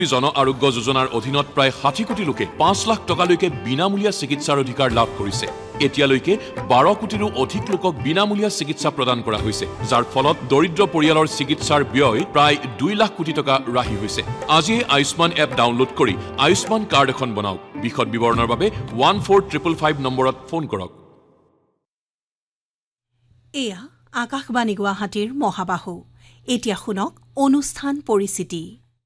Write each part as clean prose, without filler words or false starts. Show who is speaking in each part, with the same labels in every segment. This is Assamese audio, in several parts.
Speaker 1: জন আৰোগ্য যোজনাৰ অধীনত প্ৰায় 60 কোটি লোকে 5 লাখ টকালৈকে বিনামূলীয়া চিকিৎসাৰ অধিকাৰ লাভ কৰিছে। এতিয়ালৈকে 12 কোটিৰো অধিক লোকক বিনামূলীয়া চিকিৎসা প্ৰদান কৰা হৈছে, যাৰ ফলত দৰিদ্ৰ পৰিয়ালৰ চিকিৎসাৰ ব্যয় প্ৰায় 2 লাখ কোটি টকা ৰাহি হৈছে। আজিয়ে আয়ুষ্মান এপ ডাউনলোড কৰি আয়ুষ্মান কাৰ্ড এখন বনাওক। বিশদ বিৱৰণৰ বাবে 14555 নম্বৰত ফোন কৰক।
Speaker 2: এয়া আকাশবাণী গুৱাহাটীৰ মহাবাহু। এতিয়া শুনক অনুষ্ঠান পৰিচিতি।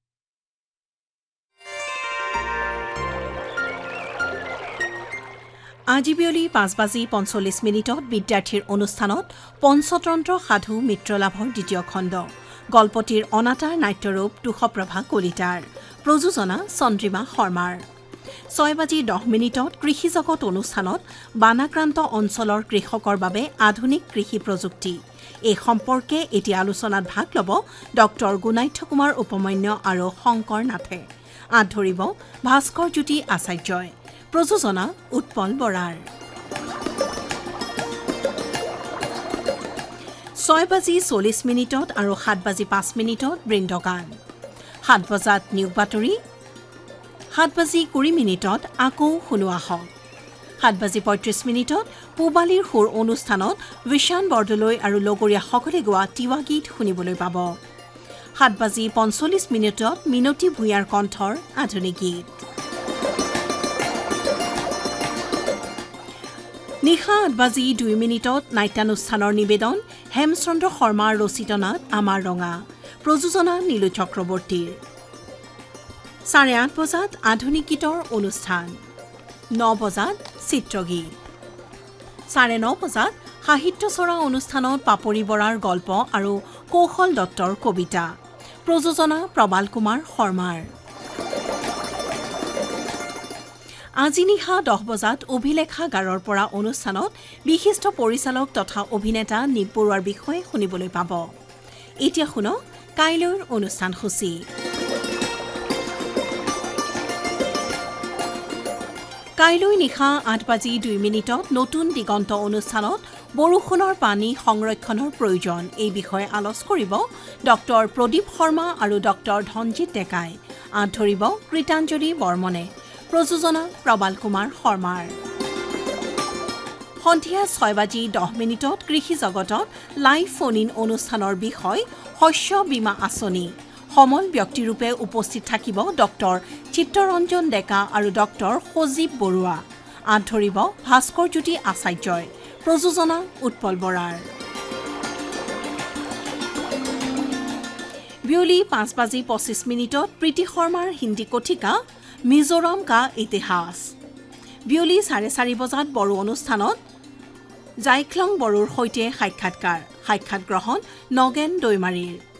Speaker 2: আজি বিয়লি 5:45 বিদ্যাৰ্থীৰ অনুষ্ঠানত পঞ্চতন্ত্ৰ সাধু মিত্ৰলাভৰ দ্বিতীয় খণ্ড, গল্পটিৰ অনাতাৰ নাট্যৰূপ তুষপ্ৰভা কলিতাৰ, প্ৰযোজনা চন্দ্ৰিমা শৰ্মাৰ। 6:10 কৃষি জগত অনুষ্ঠানত বানাক্ৰান্ত অঞ্চলৰ কৃষকৰ বাবে আধুনিক কৃষি প্ৰযুক্তি, এই সম্পৰ্কে এতিয়া আলোচনাত ভাগ ল'ব ডক্টৰ গুণাধ্য কুমাৰ উপমন্য আৰু শংকৰ নাথে। আঁত ধৰিব ভাস্কৰ জ্যোতি আচাৰ্যই। প্ৰযোজনা উৎপল বৰাৰ। 6:40 আৰু 7:05 বৃন্দগান। 7 বজাত নিয়োগ বাতৰি। 7:20 আকৌ শুনোৱা হওক। 7:35 পূবালীৰ সুৰ অনুষ্ঠানত বিশান বৰদলৈ আৰু লগৰীয়াসকলে গোৱা তিৱা গীত শুনিবলৈ পাব। 7:45 মিনতী ভূঞাৰ কণ্ঠৰ আধুনিক গীত। নিশা 8:02 নাট্যানুষ্ঠানৰ নিবেদন হেমচন্দ্ৰ শৰ্মাৰ ৰচিত নাট আমাৰ ৰঙা, প্ৰযোজনা নীলু চক্ৰৱৰ্তীৰ। 8:30 বজাত আধুনিক গীতৰ অনুষ্ঠান। 9 বজাত চিত্ৰগীত। 9:30 বজাত সাহিত্যচৰা অনুষ্ঠানত পাপৰি বৰাৰ গল্প আৰু কৌশল দত্তৰ কবিতা, প্ৰযোজনা প্ৰবাল কুমাৰ শৰ্মাৰ। আজি নিশা 10 বজাত অভিলেখাগাৰৰ পৰা অনুষ্ঠানত বিশিষ্ট পৰিচালক তথা অভিনেতা নিপ বৰুৱাৰ বিষয়ে শুনিবলৈ পাব। এতিয়া শুনক কাইলৈৰ অনুষ্ঠানসূচী। কাইলৈ নিশা 8:02 নতুন দিগন্ত অনুষ্ঠানত বৰষুণৰ পানী সংৰক্ষণৰ প্ৰয়োজন, এই বিষয়ে আলোচ কৰিব ডক্টৰ প্ৰদীপ শৰ্মা আৰু ডক্টৰ ধনজিৎ ডেকাই। আঁত ধৰিব কৃতাঞ্জলি বৰ্মনে। প্ৰযোজনা প্ৰবাল কুমাৰ শৰ্মাৰ। সন্ধিয়া 6:10 কৃষি জগতত লাইভ ফোন ইন অনুষ্ঠানৰ বিষয় শস্য বীমা আঁচনি। সমল ব্যক্তিৰূপে উপস্থিত থাকিব ডক্টৰ চিত্তৰঞ্জন ডেকা আৰু ডক্টৰ সজীৱ বৰুৱা। আঁত ধৰিব ভাস্কৰ জ্যোতি আচাৰ্যই। প্ৰযোজনা উৎপল বৰাৰ। বিয়লি 5:25 প্ৰীতি শৰ্মাৰ হিন্দী কথিকা মিজোৰাম কা ইতিহাস। বিয়লি 4:30 বজাত বড়ো অনুষ্ঠানত জাইখ্লং বড়োৰ সৈতে সাক্ষাৎকাৰ, সাক্ষাৎ গ্ৰহণ নগেন দৈমাৰীৰ।